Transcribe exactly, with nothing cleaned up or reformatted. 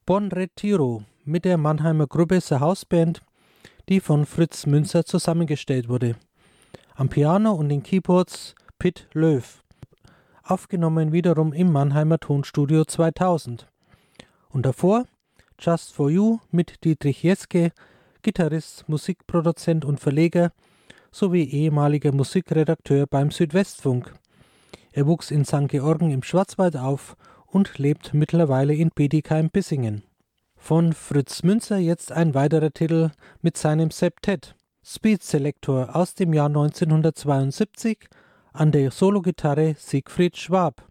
Bon Retiro mit der Mannheimer Gruppe The Houseband, die von Fritz Münzer zusammengestellt wurde. Am Piano und den Keyboards Pitt Löw. Aufgenommen wiederum im Mannheimer Tonstudio zweitausend. Und davor Just for You mit Dietrich Jeske, Gitarrist, Musikproduzent und Verleger sowie ehemaliger Musikredakteur beim Südwestfunk. Er wuchs in Sankt Georgen im Schwarzwald auf und lebt mittlerweile in Bietigheim-Bissingen. Von Fritz Münzer jetzt ein weiterer Titel mit seinem Septett Speed Selector aus dem Jahr neunzehnhundertzweiundsiebzig, an der Sologitarre Siegfried Schwab.